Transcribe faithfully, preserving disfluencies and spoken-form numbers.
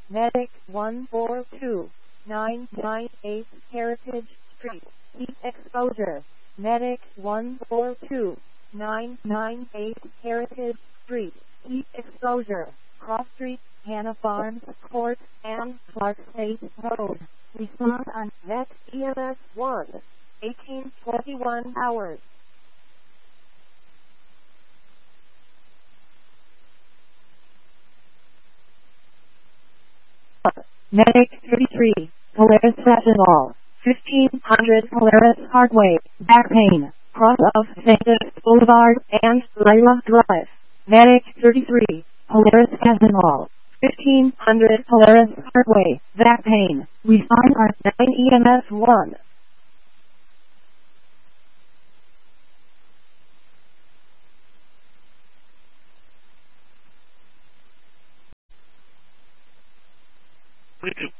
Medic one four two nine nine eight Heritage Street, Heat Exposure. Medic one four two nine nine eight Heritage Street, Heat Exposure, Cross Street, Hannah Farms Court, and Clark State Road. Respond on Vet E M S one, eighteen twenty-one hours. Medic thirty-three, Polaris Retinol, fifteen hundred Polaris Hardway, back pain, cross of Saint Boulevard and Layla Drive. Medic thirty-three, Polaris Retinol, fifteen hundred Polaris Hardway, back pain. Respond on nine E M S one. Thank you.